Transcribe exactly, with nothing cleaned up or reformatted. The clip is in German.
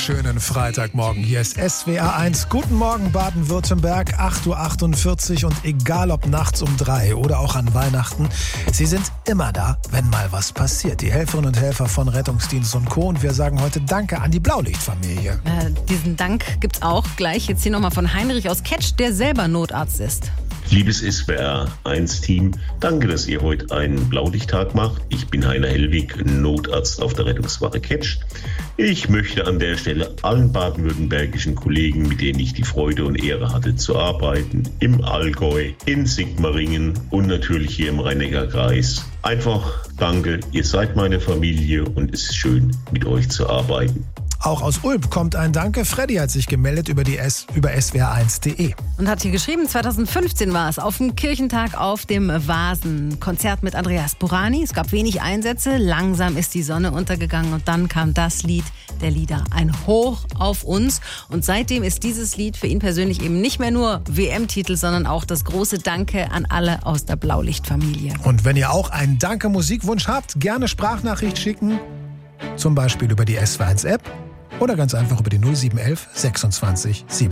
wunderschönen Freitagmorgen. Hier ist S W R eins. Guten Morgen Baden-Württemberg, acht Uhr achtundvierzig und egal ob nachts um drei oder auch an Weihnachten, sie sind immer da, wenn mal was passiert. Die Helferinnen und Helfer von Rettungsdienst und Co. Und wir sagen heute Danke an die Blaulichtfamilie. Äh, diesen Dank gibt's auch gleich jetzt hier nochmal von Heinrich aus Ketsch, der selber Notarzt ist. Liebes S W R eins Team, danke, dass ihr heute einen Blaulichttag macht. Ich bin Heiner Hellwig, Notarzt auf der Rettungswache Ketsch. Ich möchte an der Stelle allen baden-württembergischen Kollegen, mit denen ich die Freude und Ehre hatte zu arbeiten, im Allgäu, in Sigmaringen und natürlich hier im Rhein-Neckar-Kreis, einfach danke, ihr seid meine Familie und es ist schön, mit euch zu arbeiten. Auch aus Ulm kommt ein Danke. Freddy hat sich gemeldet über, die S- über S W R eins punkt de. Und hat hier geschrieben, zweitausendfünfzehn war es auf dem Kirchentag auf dem Vasen. Konzert mit Andreas Burani. Es gab wenig Einsätze. Langsam ist die Sonne untergegangen und dann kam das Lied der Lieder. Ein Hoch auf uns. Und seitdem ist dieses Lied für ihn persönlich eben nicht mehr nur W M-Titel, sondern auch das große Danke an alle aus der Blaulichtfamilie. Und wenn ihr auch einen Danke-Musikwunsch habt, gerne Sprachnachricht schicken. Zum Beispiel über die S W R eins App oder ganz einfach über die null sieben eins eins sechsundzwanzig sieben.